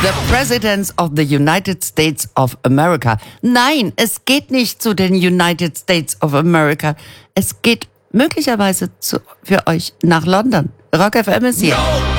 The Presidents of the United States of America. Nein, es geht nicht zu den United States of America. Es geht möglicherweise für euch nach London. Rock FM ist hier.